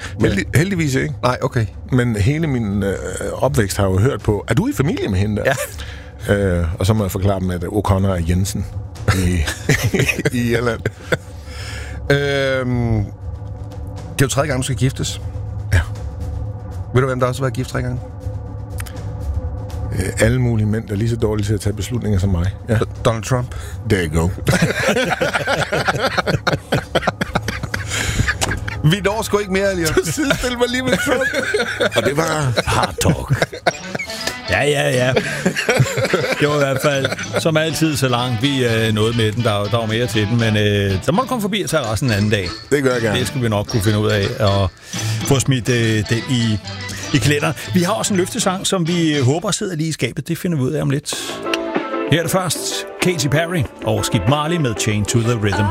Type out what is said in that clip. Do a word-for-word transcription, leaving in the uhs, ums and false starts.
Heldig, heldigvis ikke. Nej, okay. Men hele min øh, opvækst har jo hørt på, er du i familie med hende der? Ja. Øh, og så må jeg forklare dem, at O'Connor er Jensen i, i Irland. Øhm, det er jo tredje gang, du skal giftes. Ja. Ved du, hvem der også har været gift tre gange? Øh, alle mulige mænd, der er lige så dårlige til at tage beslutninger som mig. Ja. Donald Trump. There you go. Vi når sgu ikke mere, Elias. Du sidestiller mig lige med Trump. Og det var hard talk. Ja, ja, ja. Det var i hvert fald, som altid, så langt vi øh, nåede med den. Der var, der var mere til den, men øh, så må du komme forbi og tage resten en anden dag. Det gør jeg gerne. Det skal vi nok kunne finde ud af og få smidt øh, det i, i klæderen. Vi har også en løftesang, som vi håber sidder lige i skabet. Det finder vi ud af om lidt. Her er det først Katy Perry og Skip Marley med Chain to the Rhythm.